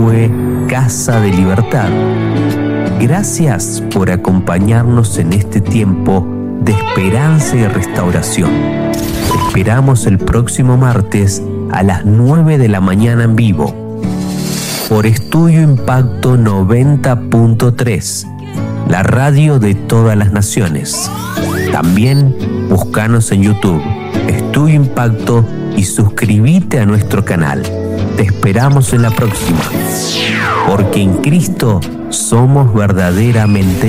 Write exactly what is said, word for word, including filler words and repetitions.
fue Casa de Libertad. Gracias por acompañarnos en este tiempo de esperanza y restauración. Te esperamos el próximo martes a las nueve de la mañana en vivo por Estudio Impacto noventa punto tres, la radio de todas las naciones. También búscanos en YouTube, Estudio Impacto, y suscríbete a nuestro canal. Te esperamos en la próxima, porque en Cristo somos verdaderamente